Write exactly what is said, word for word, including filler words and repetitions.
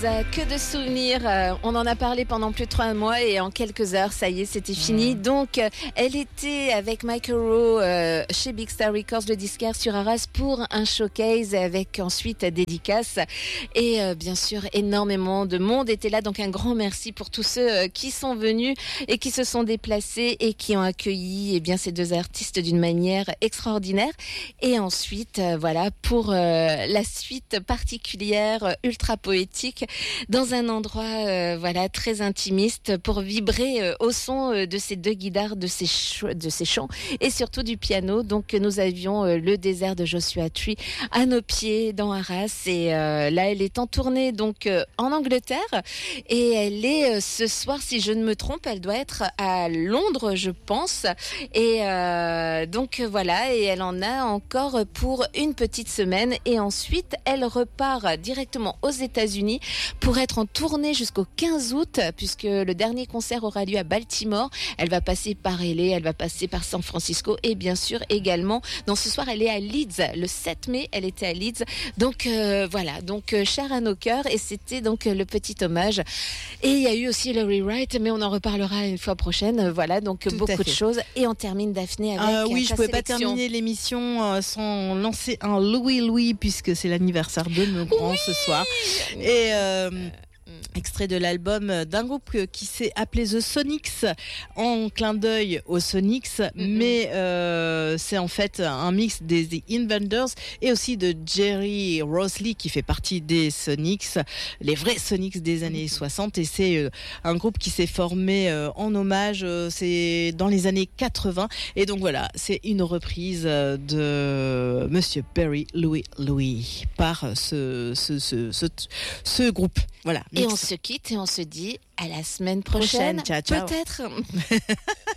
euh, que de souvenirs. Euh, on en a parlé pendant plus de trois mois et en quelques heures, ça y est, c'était fini. Mmh. Donc, euh, elle était avec Michael Rowe euh, chez Big Star Records, le disquaire sur Arras, pour un showcase avec ensuite dédicace. Et euh, bien sûr, énormément de monde était là. Donc, un grand merci pour tous ceux euh, qui sont venus et qui se sont déplacés et qui ont accueilli eh bien, ces deux artistes d'une manière extraordinaire. Et ensuite, euh, voilà, pour euh, la suite particulière, euh, ultra poétique, dans un endroit euh, voilà, très intimiste, pour vibrer euh, au son euh, de ces deux guitares, de ces, ch- de ces chants et surtout du piano. Donc nous avions euh, le désert de Joshua Tree à nos pieds dans Arras, et euh, là elle est en tournée donc euh, en Angleterre, et elle est euh, ce soir, si je ne me trompe, elle doit être à Londres, je pense, et euh, donc voilà, et elle en a encore pour une petite semaine, et ensuite elle repart directement aux États-Unis pour être en tournée jusqu'au quinze août, puisque le dernier concert aura lieu à Baltimore. Elle va passer par L A, elle va passer par San Francisco, et bien sûr également, non, ce soir elle est à Leeds, le sept mai elle était à Leeds, donc euh, voilà, donc euh, cher à nos cœurs, et c'était donc euh, le petit hommage. Et il y a eu aussi le rewrite, mais on en reparlera une fois prochaine, voilà, donc Tout beaucoup de choses, et on termine Daphné avec euh, oui, ta je pouvais sélection. pas terminer l'émission euh, sans lancer un Louis Louis, puisque c'est l'anniversaire de nos grands oui ce soir, et euh, extrait de l'album d'un groupe qui s'est appelé The Sonics, en clin d'œil aux Sonics, mm-hmm. mais euh, c'est en fait un mix des The Inventors et aussi de Jerry Rosalie, qui fait partie des Sonics, les vrais Sonics des années mm-hmm. soixante, et c'est euh, un groupe qui s'est formé euh, en hommage, euh, c'est dans les années quatre-vingts, et donc voilà, c'est une reprise de Monsieur Barry Louis Louis par ce, ce, ce, ce, ce groupe. Voilà. Et on se quitte et on se dit à la semaine prochaine. prochaine. Ciao, ciao. Peut-être.